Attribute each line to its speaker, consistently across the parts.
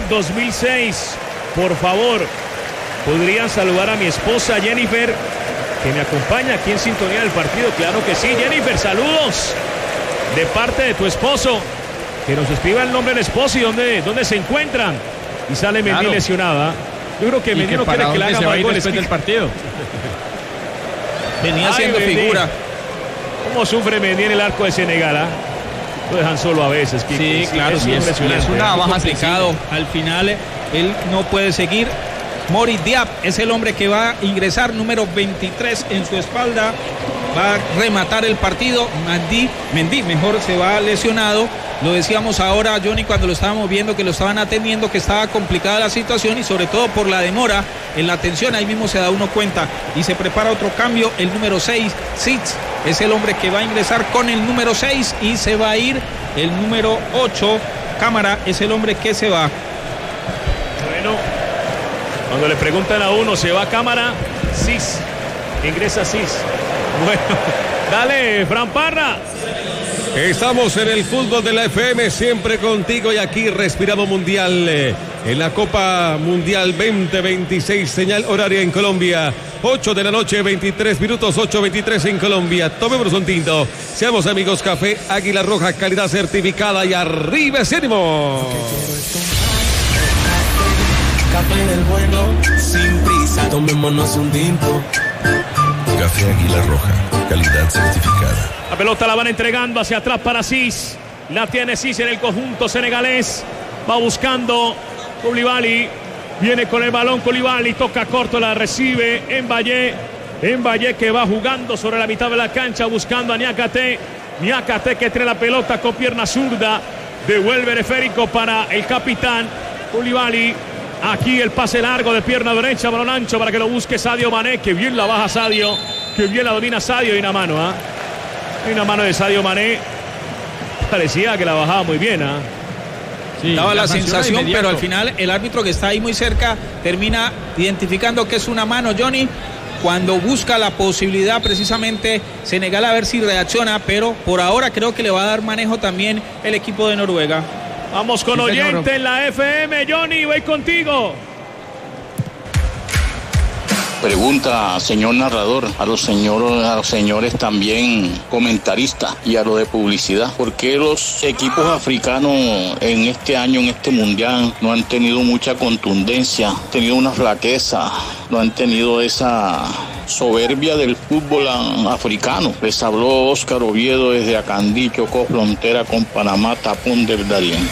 Speaker 1: del 2006. Por favor, ¿podrían saludar a mi esposa Jennifer, que me acompaña aquí en sintonía del partido? Claro que sí, Jennifer, saludos de parte de tu esposo. Que nos escriba el nombre del esposo y dónde se encuentran. Y sale Mendy lesionada. Yo creo que Mendy no quiere que le haga más goles
Speaker 2: del partido.
Speaker 3: Venía siendo figura.
Speaker 1: ¿Cómo sufre Mendy en el arco de Senegal? Lo dejan solo a veces.
Speaker 2: Sí, claro, sí, es una baja complicado.
Speaker 3: Al final él no puede seguir. Mory Diab es el hombre que va a ingresar, número 23 en su espalda. Va a rematar el partido. Mendy mejor se va lesionado. Lo decíamos ahora, Johnny, cuando lo estábamos viendo, que lo estaban atendiendo, que estaba complicada la situación y sobre todo por la demora en la atención. Ahí mismo se da uno cuenta y se prepara otro cambio. El número 6, Sitz, es el hombre que va a ingresar con el número 6 y se va a ir el número 8. Cámara es el hombre que se va.
Speaker 1: Bueno, cuando le preguntan a uno, ¿se va Cámara? Sitz, ingresa Sitz. Bueno, dale, Fran Parra.
Speaker 4: Estamos en el fútbol de la FM, siempre contigo y aquí respiramos mundial en la Copa Mundial 2026, señal horaria en Colombia, 8 de la noche, 23 minutos, 8:23 en Colombia. Tomemos un tinto, seamos amigos, café Águila Roja, calidad certificada y arriba ese ánimo.
Speaker 5: Café del bueno, sin prisa, tomémonos un tinto.
Speaker 6: Café Águila Roja, calidad certificada.
Speaker 1: La pelota la van entregando hacia atrás para Cis. La tiene Cis en el conjunto senegalés. Va buscando Koulibaly. Viene con el balón Koulibaly. Toca corto, la recibe Mbaye. Mbaye que va jugando sobre la mitad de la cancha buscando a Niakate. Niakate que trae la pelota con pierna zurda. Devuelve el esférico para el capitán Koulibaly. Aquí el pase largo de pierna derecha, balón ancho para que lo busque Sadio Mané. Que bien la baja Sadio. Que bien la domina Sadio. Y una mano, Hay una mano de Sadio Mané. Parecía que la bajaba muy bien,
Speaker 3: Sí, daba la sensación, pero al final el árbitro que está ahí muy cerca termina identificando que es una mano, Johnny, cuando busca la posibilidad precisamente Senegal a ver si reacciona, pero por ahora creo que le va a dar manejo también el equipo de Noruega.
Speaker 1: Vamos con oyente en la FM, Johnny, voy contigo.
Speaker 7: Pregunta, señor narrador, a los señores también comentaristas y a los de publicidad. ¿Por qué los equipos africanos en este año, en este mundial, no han tenido mucha contundencia, han tenido una flaqueza, no han tenido esa soberbia del fútbol africano? Les habló Óscar Oviedo desde Acandí, Chocó, frontera con Panamá, Tapón del Darién.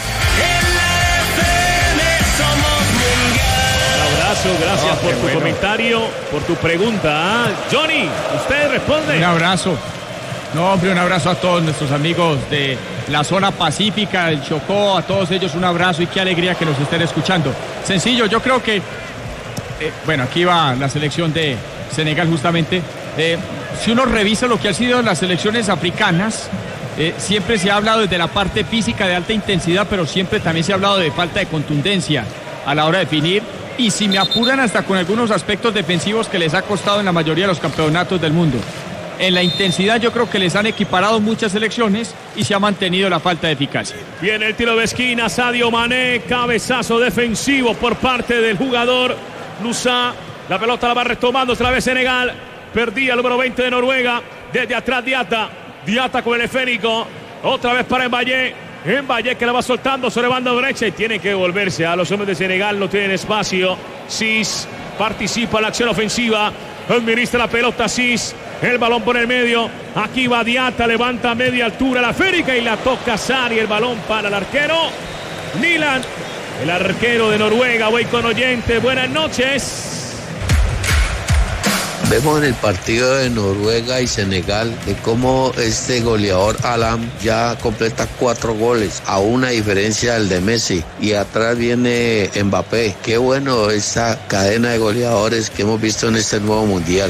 Speaker 1: Gracias por tu comentario, por tu pregunta. Johnny, usted responde.
Speaker 2: Un abrazo. No, hombre, un abrazo a todos nuestros amigos de la zona pacífica, del Chocó, a todos ellos un abrazo y qué alegría que nos estén escuchando. Sencillo, yo creo que, aquí va la selección de Senegal justamente. Si uno revisa lo que han sido las selecciones africanas, siempre se ha hablado desde la parte física de alta intensidad, pero siempre también se ha hablado de falta de contundencia a la hora de definir. Y si me apuran, hasta con algunos aspectos defensivos que les ha costado en la mayoría de los campeonatos del mundo. En la intensidad yo creo que les han equiparado muchas selecciones y se ha mantenido la falta de eficacia.
Speaker 1: Viene el tiro de esquina, Sadio Mané, cabezazo defensivo por parte del jugador Lusa. La pelota la va retomando otra vez Senegal. Perdía el número 20 de Noruega. Desde atrás Diata con el esférico. Otra vez para Mbaye. Mbaye que la va soltando sobre banda derecha y tiene que volverse a los hombres de Senegal, no tienen espacio. Cis participa en la acción ofensiva, administra la pelota Cis, el balón por el medio, aquí va Diata, levanta a media altura la esférica y la toca Sari, el balón para el arquero Nilan, el arquero de Noruega. Voy con oyente, buenas noches.
Speaker 8: Vemos en el partido de Noruega y Senegal de cómo este goleador Alam ya completa 4 goles a una diferencia del de Messi y atrás viene Mbappé. Qué bueno esta cadena de goleadores que hemos visto en este nuevo mundial.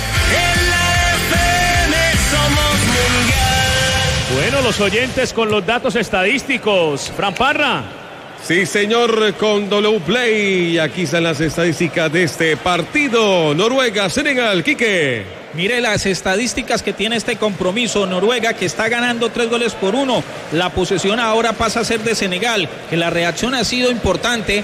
Speaker 1: Bueno, los oyentes con los datos estadísticos. Fran Parra.
Speaker 4: Sí, señor, con W Play. Aquí están las estadísticas de este partido. Noruega, Senegal, Quique.
Speaker 3: Mire las estadísticas que tiene este compromiso. Noruega que está ganando 3-1. La posesión ahora pasa a ser de Senegal, que la reacción ha sido importante.